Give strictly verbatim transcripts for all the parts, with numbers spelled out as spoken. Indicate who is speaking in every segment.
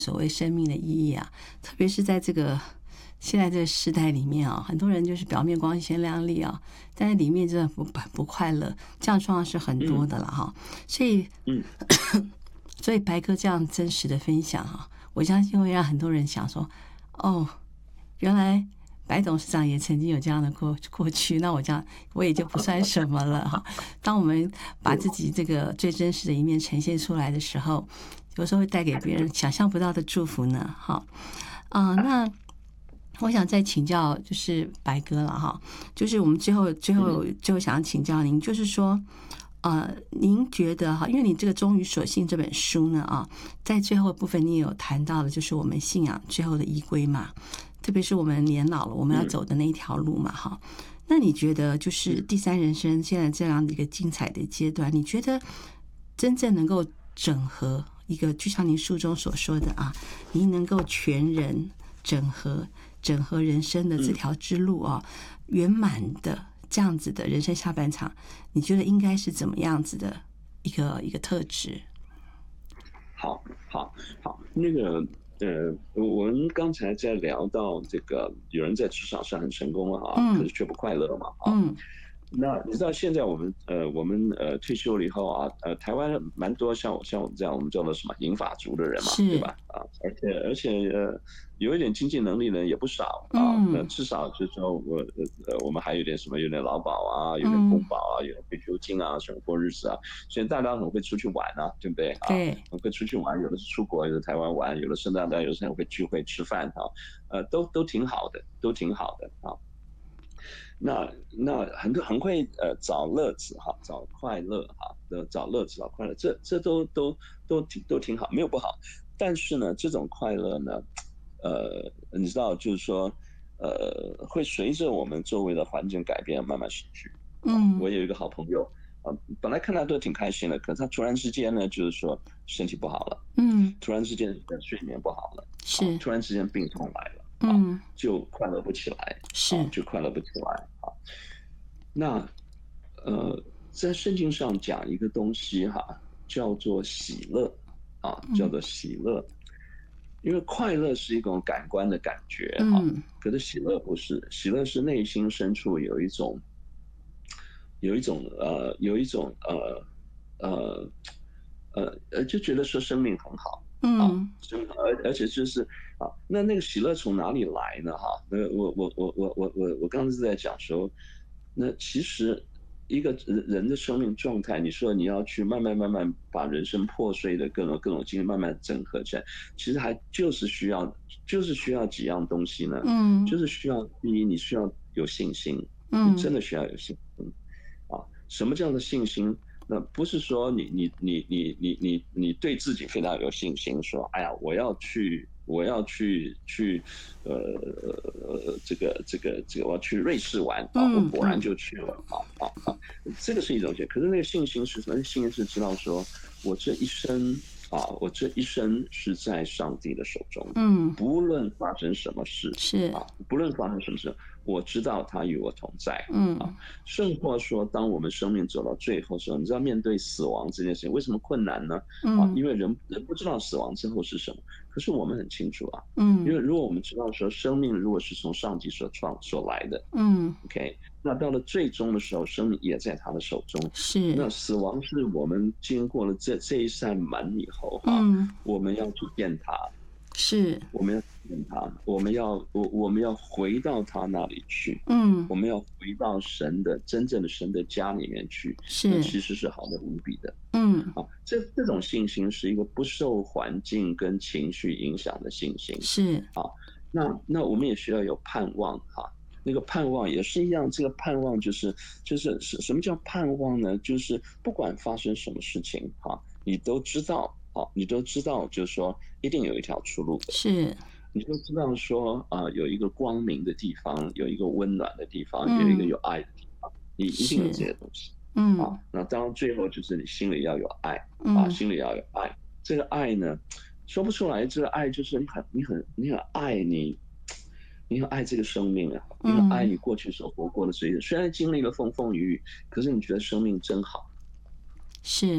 Speaker 1: 所谓生命的意义啊，特别是在这个现在这个时代里面啊，很多人就是表面光鲜亮丽啊，但是里面真的不不快乐，这样状况是很多的了哈。所以，
Speaker 2: 嗯，
Speaker 1: 所以白哥这样真实的分享啊，我相信会让很多人想说，哦，原来白董事长也曾经有这样的过过去，那我这样我也就不算什么了哈。当我们把自己这个最真实的一面呈现出来的时候，有时候会带给别人想象不到的祝福呢。哈，啊、那我想再请教就是白哥了哈，就是我们最后最后最后想要请教您，就是说。呃，您觉得哈，因为你这个《忠于所信》这本书呢啊，在最后的部分你也有谈到的，就是我们信仰最后的依归嘛，特别是我们年老了，我们要走的那一条路嘛哈。那你觉得就是第三人生现在这样的一个精彩的阶段，你觉得真正能够整合一个，就像您书中所说的啊，您能够全人整合整合人生的这条之路啊，圆满的。这样子的人生下半场，你觉得应该是怎么样子的一个一个特质？
Speaker 2: 好，好，好，那个，呃，我们刚才在聊到这个，有人在职场上很成功啊，
Speaker 1: 嗯、
Speaker 2: 可是却不快乐嘛，啊，
Speaker 1: 嗯。
Speaker 2: 那你知道现在我们呃我们呃退休了以后啊，呃台湾蛮多像我像我们这样我们叫做什么银发族的人嘛，对吧？啊，而且而且呃有一点经济能力的人也不少啊，
Speaker 1: 嗯、
Speaker 2: 那至少就是说我呃我们还有点什么有点劳保啊，有点公保啊，有点退休金啊，生活过日子啊，所以大家很会出去玩啊，对不对啊？
Speaker 1: 对，
Speaker 2: 很会出去玩，有的是出国，有的台湾玩，有的圣诞节，有的时候会聚会吃饭啊，呃都都挺好的，都挺好的啊。那那很多很会呃找乐子哈，找快乐哈，找乐子找快乐，这这都都都挺都挺好，没有不好。但是呢，这种快乐呢，呃，你知道，就是说，呃，会随着我们周围的环境改变慢慢失去。
Speaker 1: 嗯
Speaker 2: 我有一个好朋友啊，本来看他都挺开心的，可是他突然之间呢，就是说身体不好了，
Speaker 1: 嗯，
Speaker 2: 突然之间睡眠不好了，
Speaker 1: 是，
Speaker 2: 突然之间病痛来了。啊，
Speaker 1: 嗯，
Speaker 2: 就快乐不起来，
Speaker 1: 是，
Speaker 2: 啊，就快乐不起来啊。那呃，在圣经上讲一个东西哈，叫做喜乐啊，叫做喜乐。因为快乐是一种感官的感觉哈，
Speaker 1: 嗯
Speaker 2: 可是喜乐不是，喜乐是内心深处有一种，有一种呃，有一种呃呃呃呃，就觉得说生命很好。啊，
Speaker 1: 嗯
Speaker 2: 生而而且就是啊，那那个喜乐从哪里来呢？哈，那我我我我我我我刚刚是在讲说，那其实一个人人的生命状态，你说你要去慢慢慢慢把人生破碎的各种各种经历慢慢整合起来，其实还就是需要就是需要几样东西呢？
Speaker 1: 嗯
Speaker 2: 就是需要第一，你需要有信心，你
Speaker 1: 嗯
Speaker 2: 真的需要有信心。啊，什么叫做信心？那不是说你你你你你你你对自己非常有信心，说哎呀，我要去我要去去呃呃这个这个这个我要去瑞士玩啊，我
Speaker 1: 嗯
Speaker 2: 果然就去了啊啊啊，这个是一种信，可是那个信心是什么？信心是知道说我这一生啊，我这一生是在上帝的手中，
Speaker 1: 嗯，
Speaker 2: 不论发生什么事
Speaker 1: 是，
Speaker 2: 啊，不论发生什么事，我知道他与我同在啊。
Speaker 1: 嗯
Speaker 2: 甚或说，当我们生命走到最后的时候，你知道面对死亡这件事情为什么困难呢？啊，
Speaker 1: 嗯
Speaker 2: 因为人人不知道死亡之后是什么，可是我们很清楚啊。因为
Speaker 1: 嗯
Speaker 2: 如果我们知道说生命如果是从上帝所创所来的
Speaker 1: 嗯，
Speaker 2: ，OK，那到了最终的时候，生命也在他的手中。
Speaker 1: 是，
Speaker 2: 那死亡是我们经过了这这一扇门以后哈、啊，
Speaker 1: 嗯
Speaker 2: 我们要去见他，
Speaker 1: 是，
Speaker 2: 我们要见他，我们要我我们要回到他那里去。
Speaker 1: 嗯
Speaker 2: 我们要回到神的真正的神的家里面去，那
Speaker 1: 是，
Speaker 2: 其实是好的无比的
Speaker 1: 嗯
Speaker 2: 啊。这这种信心是一个不受环境跟情绪影响的信心
Speaker 1: 是，
Speaker 2: 啊。那那我们也需要有盼望哈、啊。那个盼望也是一样，这个盼望就是就是什么叫盼望呢？就是不管发生什么事情哈、啊，你都知道啊，你都知道，就是说一定有一条出路的。
Speaker 1: 是，
Speaker 2: 你就知道说啊、呃，有一个光明的地方，有一个温暖的地方，
Speaker 1: 嗯
Speaker 2: 有一个有爱的地方，你一定有这些东西。
Speaker 1: 嗯
Speaker 2: 啊，那当然最后就是你心里要有爱啊，
Speaker 1: 嗯
Speaker 2: 心里要有爱。这个爱呢，说不出来，这个爱就是你很你很你很爱你，你很爱这个生命啊，你很爱你过去所活过的岁月。虽然经历了风风雨雨，可是你觉得生命真好。
Speaker 1: 是，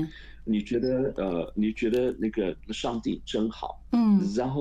Speaker 2: 你觉得呃，你觉得那个上帝真好，
Speaker 1: 嗯。
Speaker 2: 然后。